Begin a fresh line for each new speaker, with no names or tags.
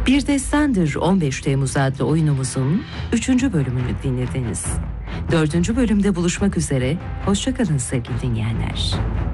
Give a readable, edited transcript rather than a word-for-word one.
Bir Destandır 15 Temmuz adlı oyunumuzun 3. bölümünü dinlediniz. 4. bölümde buluşmak üzere, hoşça kalın sevgili dinleyenler.